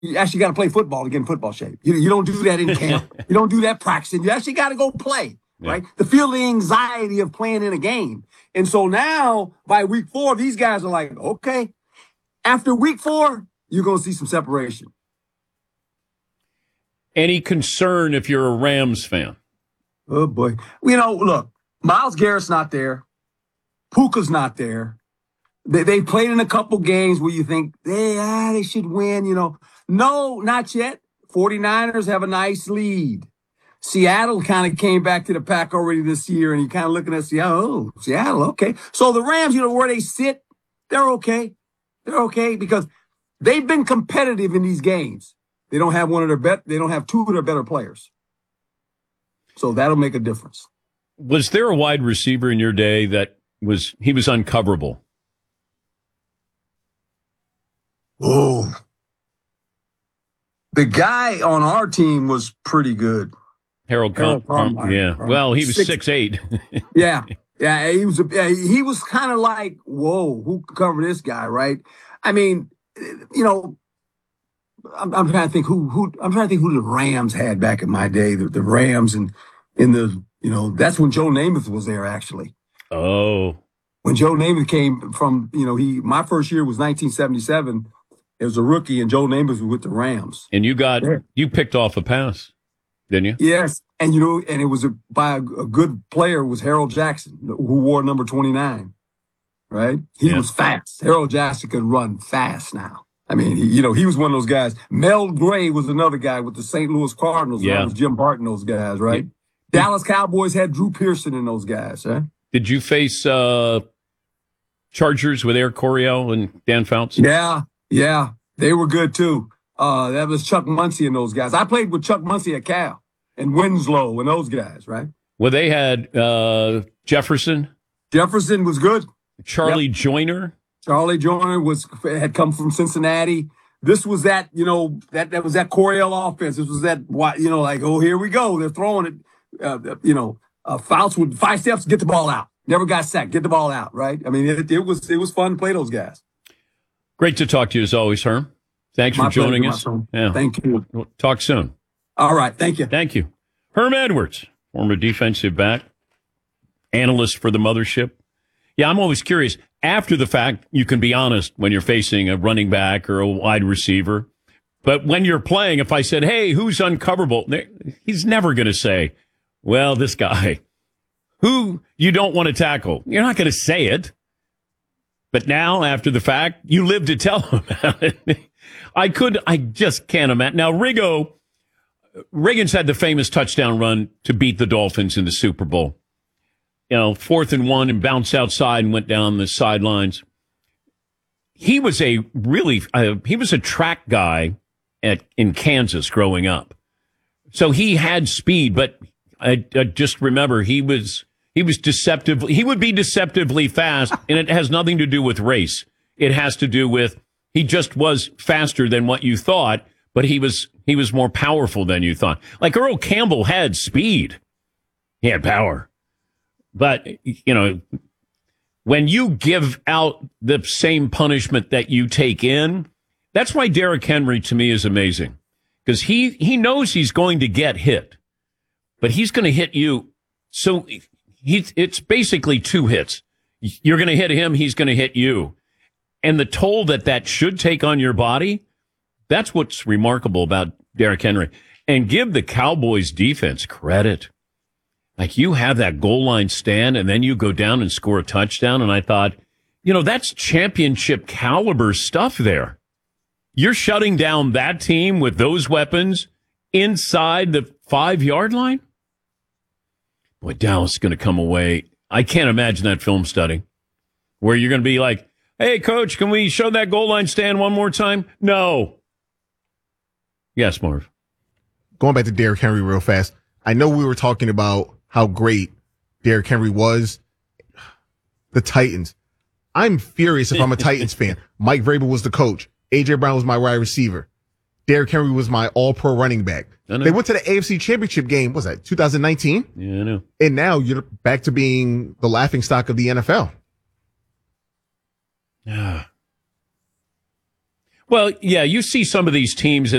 You actually got to play football to get in football shape. You don't do that in camp. You don't do that practicing. You actually got to go play, right? To feel the anxiety of playing in a game. And so now, by week 4, these guys are like, okay, after week 4, you're going to see some separation. Any concern if you're a Rams fan? Oh, boy. Look, Myles Garrett's not there. Puka's not there. They played in a couple games where you think, they should win, No, not yet. 49ers have a nice lead. Seattle kind of came back to the pack already this year, and you're kind of looking at Seattle. Oh, Seattle, okay. So the Rams, where they sit, they're okay. They're okay because they've been competitive in these games. They don't have they don't have 2 of their better players. So that'll make a difference. Was there a wide receiver in your day that was uncoverable? Oh, the guy on our team was pretty good. Harold Carmichael. Yeah. Well, he was 6'8". Yeah. He was kind of like, whoa, who could cover this guy, right? I mean, I'm trying to think who the Rams had back in my day. The Rams and in the that's when Joe Namath was there actually. Oh. When Joe Namath came from, my first year was 1977. It was a rookie, and Joe Namath was with the Rams. And you picked off a pass, didn't you? Yes, and and it was by a good player was Harold Jackson, who wore number 29. Right? He was fast. Harold Jackson could run fast now. I mean, he was one of those guys. Mel Gray was another guy with the St. Louis Cardinals. Yeah. That was Jim Barton, those guys, right? Dallas Cowboys had Drew Pearson and those guys, right? Did you face Chargers with Eric Coryell and Dan Fouts? Yeah, they were good too. That was Chuck Muncie and those guys. I played with Chuck Muncie at Cal and Winslow and those guys, right? Well, they had Jefferson. Jefferson was good. Charlie Joyner. Charlie Joyner had come from Cincinnati. This was that was that Coryell offense. This was that here we go. They're throwing it. Fouts would 5 steps, get the ball out. Never got sacked. Get the ball out, right? I mean, it was fun to play those guys. Great to talk to you as always, Herm. Thanks for joining us. Yeah. Thank you. We'll talk soon. All right. Thank you. Thank you. Herm Edwards, former defensive back, analyst for the mothership. Yeah, I'm always curious. After the fact, you can be honest when you're facing a running back or a wide receiver. But when you're playing, if I said, hey, who's uncoverable? He's never going to say, well, this guy who you don't want to tackle. You're not going to say it. But now, after the fact, you live to tell him about it. I just can't imagine. Now, Riggins had the famous touchdown run to beat the Dolphins in the Super Bowl. 4th and 1 and bounced outside and went down the sidelines. He was he was a track guy in Kansas growing up. So he had speed, but I just remember he would be deceptively fast, and it has nothing to do with race. It has to do with he just was faster than what you thought, but he was more powerful than you thought. Like Earl Campbell had speed. He had power. But, when you give out the same punishment that you take in, that's why Derrick Henry to me is amazing. Because he knows he's going to get hit, but he's going to hit you. So it's basically 2 hits. You're going to hit him, he's going to hit you. And the toll that should take on your body, that's what's remarkable about Derrick Henry. And give the Cowboys defense credit. Like, you have that goal line stand, and then you go down and score a touchdown. And I thought, that's championship caliber stuff there. You're shutting down that team with those weapons inside the 5-yard line? Boy, Dallas is going to come away. I can't imagine that film study where you're going to be like, hey, coach, can we show that goal line stand one more time? No. Yes, Marv. Going back to Derrick Henry real fast. I know we were talking about how great Derrick Henry was. The Titans. I'm furious if I'm a Titans fan. Mike Vrabel was the coach. A.J. Brown was my wide receiver. Derrick Henry was my all-pro running back. They went to the AFC Championship game, what was that, 2019? Yeah, I know. And now you're back to being the laughingstock of the NFL. Yeah. Well, yeah, you see some of these teams